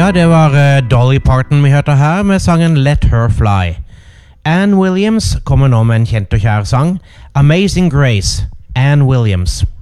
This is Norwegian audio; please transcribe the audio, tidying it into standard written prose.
Ja, det var Dolly Parton vi hørte her med sangen Let Her Fly. Anne Williams kommer nå med en kjent og kjær sang, Amazing Grace, Anne Williams.